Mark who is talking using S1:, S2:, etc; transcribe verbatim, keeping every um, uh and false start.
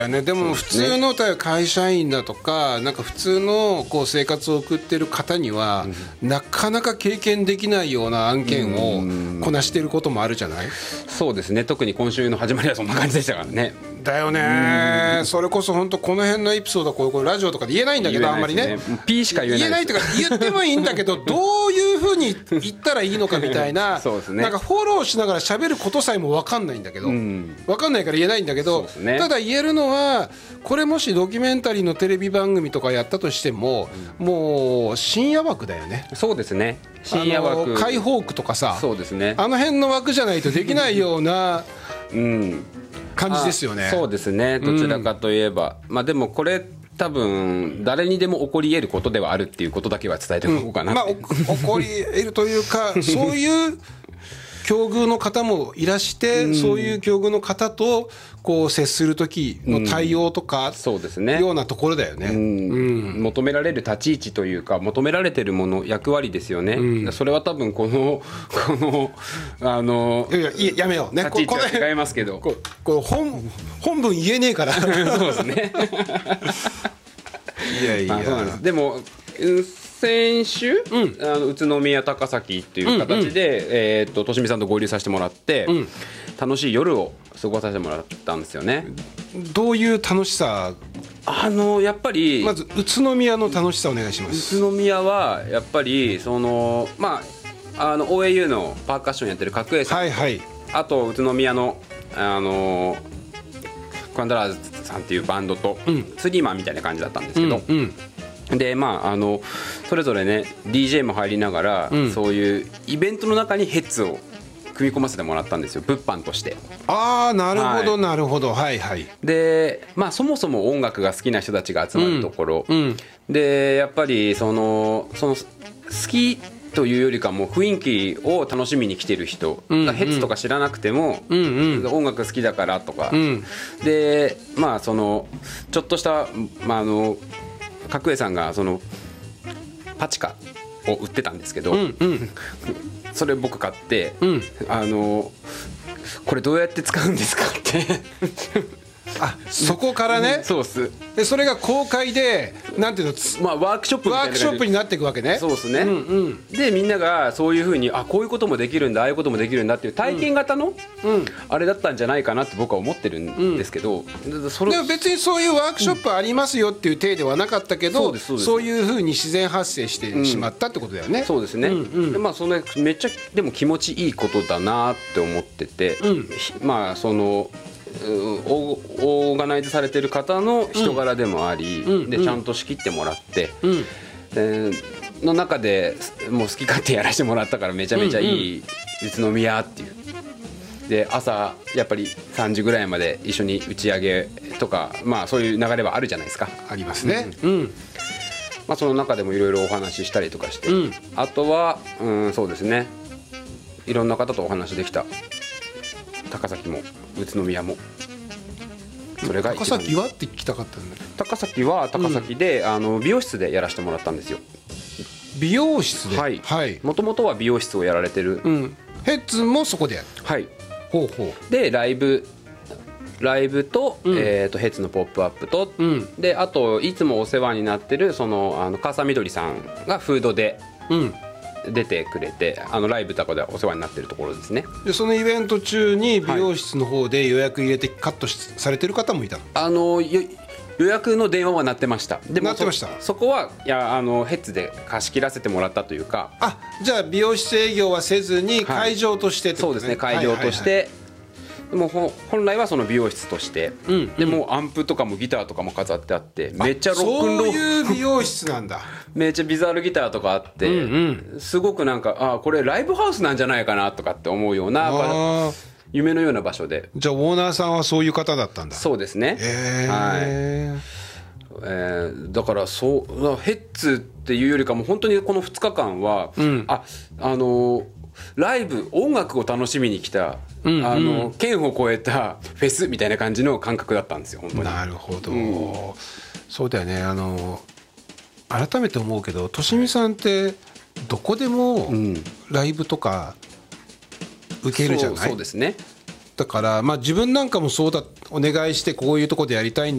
S1: ね、でも普通の会社員だとか、なんか普通のこう生活を送ってる方には、うん、なかなか経験できないような案件をこなしてることもあるじゃない。
S2: そうですね、特に今週の始まりはそんな感じでしたからね。
S1: だよね。それこそ本当この辺のエピソードはこれこれラジオとかで言えないんだけど、あんまりね
S2: P しか言えない
S1: 言えないというか、言ってもいいんだけどどういうふうに言ったらいいのかみたいな
S2: そうですね、
S1: なんかフォローしながら喋ることさえも分かんないんだけど、うん、分かんないから言えないんだけど、ね、ただ言えるのはこれもしドキュメンタリーのテレビ番組とかやったとしても、うん、もう深夜枠だよね。
S2: そうですね、深夜枠、
S1: 解放区とかさ、
S2: そうですね、
S1: あの辺の枠じゃないとできないようなうん感じですよね。
S2: そうですね、どちらかといえば、うん、まあでもこれ多分誰にでも起こり得ることではあるっていうことだけは伝えておこうかな、うん、まあ、
S1: 起こり得るというかそういう境遇の方もいらして、うん、そういう境遇の方とこう接する時の対応とか、うん、そうですね、ようなところだよね、うん
S2: うん、求められる立ち位置というか求められてるもの、役割ですよね、うん、それは多分このこのあの
S1: いやいややめようね、
S2: 立ち位置は違いますけど、
S1: ここれ 本, 本文言えねえから
S2: そうですねいやいや、まあ、そうなんです。でも先週、うん、あの宇都宮高崎っていう形で、うんうん、えー、ととしみさんと合流させてもらって、うん、楽しい夜を過ごさせてもらったんですよね。
S1: どういう楽しさ？
S2: あのやっぱり
S1: まず宇都宮の楽しさお願いします。
S2: 宇都宮はやっぱりその、まあ、あの オーエーユー のパーカッションやってる角栄さん、はいはい、あと宇都宮のあのクワンダラーズさんっていうバンドと、うん、スリーマンみたいな感じだったんですけど、うんうん、でまああのそれぞれね ディージェー も入りながら、うん、そういうイベントの中にヘッズを組み込ませてもらったんですよ、物販として。
S1: ああ、なるほど、はい、なるほど、はいはい。
S2: でまあそもそも音楽が好きな人たちが集まるところ、うんうん、でやっぱりそのその好きというよりかも雰囲気を楽しみに来てる人、うんうん、ヘッズとか知らなくても、うんうん、音楽好きだからとか、うん、でまあそのちょっとした、まあ、あの角栄さんがそのパチカを売ってたんですけど、うんうん、それ僕買って、うん、あのこれどうやって使うんですかって
S1: あ、そこからね、
S2: そうっす。
S1: でそれが公開でなんていうの、まあ、
S2: ワークショップみたいな
S1: ワークショップになっていくわけね。
S2: そうですね、うんうん、でみんながそういう風にあこういうこともできるんだ、ああいうこともできるんだっていう体験型の、うん、あれだったんじゃないかなって僕は思ってるんですけど、
S1: うん、それでも別にそういうワークショップありますよっていう体ではなかったけど、うん、そうですそうです、そういう風に自然発生してしまったってことだよね、
S2: うん、そうですね、うんうん、でまあそれめっちゃでも気持ちいいことだなって思ってて、うん、まあそのオーガナイズされてる方の人柄でもあり、うん、でちゃんと仕切ってもらって、うん、での中でもう好き勝手やらせてもらったからめちゃめちゃいい宇都宮っていう。で朝やっぱりさんじぐらいまで一緒に打ち上げとか、まあそういう流れはあるじゃないですか。
S1: ありますね、
S2: うんうん、まあ、その中でもいろいろお話ししたりとかして、うん、あとは、うん、そうですね、いろんな方とお話できた。高崎も宇都宮も
S1: それが高崎はって聞きたかったんだけど、
S2: 高崎は高崎で、うん、あの美容室でやらせてもらったんですよ。
S1: 美容室で、
S2: はいはい、もともとは美容室をやられてる、うん、
S1: ヘッズもそこでやる。
S2: はい、
S1: ほうほ
S2: うでライブライブと、うん、えー、とヘッズのポップアップと、うん、であといつもお世話になってるそのあの笠みどりさんがフードで、うん、出てくれて、あのライブとかでお世話になってるところですね。
S1: でそのイベント中に美容室の方で予約入れてカットされてる方もいたの？
S2: あの予約の電話は鳴ってました。でも
S1: 鳴ってました。
S2: そ, そこはいやあのヘッズで貸し切らせてもらったというか、
S1: あ、じゃあ美容室営業はせずに会場としてってことね、はい、
S2: そうですね、会場として、はいはいはい、でも本来はその美容室として、うん、でもアンプとかもギターとかも飾ってあって、めっちゃロックンロール、
S1: そういう美容室なんだ
S2: めっちゃビザールギターとかあって、うんうん、すごくなんかあこれライブハウスなんじゃないかなとかって思うような夢のような場所で。
S1: じゃあオーナーさんはそういう方だったんだ。
S2: そうですね、
S1: へー、
S2: はい、えー、だからそうヘッズっていうよりかも本当にこのふつかかんは、うん、ああのーライブ音楽を楽しみに来た、うんうん、あの県を越えたフェスみたいな感じの感覚だったんですよ本当に。
S1: なるほど、うん、そうだよね。あの改めて思うけどとしみさんってどこでもライブとか受けるじゃない、
S2: うん、そう、そうですね。
S1: ったから、まあ、自分なんかもそうだお願いしてこういうとこでやりたいん